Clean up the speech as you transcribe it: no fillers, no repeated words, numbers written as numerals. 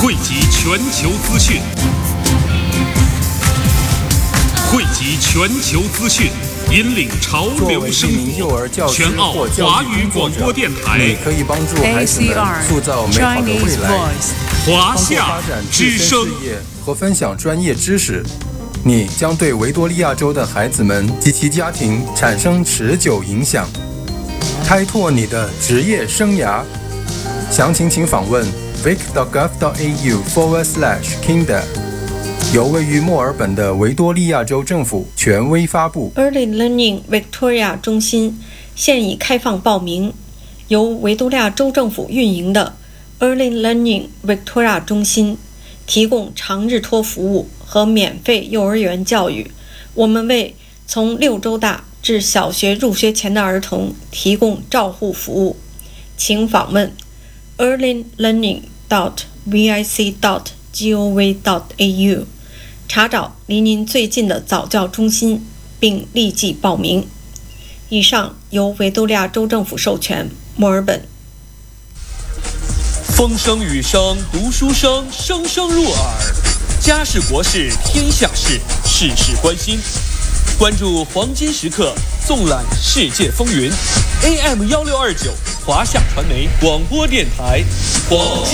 汇集全球资讯，引领潮流生活。全澳华语广播电台， 你可以帮助孩子们塑造美好的未来。 华夏之声和分享专业知识，你将对维多利亚州的孩子们及其家庭产生持久影响，开拓你的职业生涯。详情请访问 vic.gov.au/kinder， 由位于墨尔本的维多利亚州政府权威发布。 Early Learning Victoria 中心现已开放报名，由维多利亚州政府运营的 Early Learning Victoria 中心提供长日托服务和免费幼儿园教育。我们为从6周大至小学入学前的儿童提供照护服务，请访问 earlylearning.vic.gov.au 查找离您最近的早教中心，并立即报名。以上由维多利亚州政府授权，墨尔本。 风声雨声读书声，声声入耳。家事国事天下事，事事关心。关注黄金时刻，纵览世界风云。AM 1629，华夏传媒广播电台。